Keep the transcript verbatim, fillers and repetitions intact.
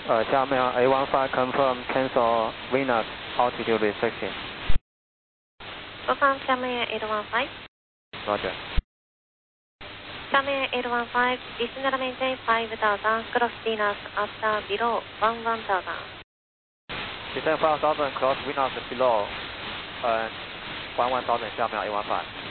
呃，下面 A 一五 confirm cancel Venus altitude restriction. Confirm Xiamen eight one five. Roger. Xiamen eight one five, descend and maintain five thousand, cross Venus after below one one thousand. Descend five thousand, cross Venus below uh, one one thousand, 下面 A 一五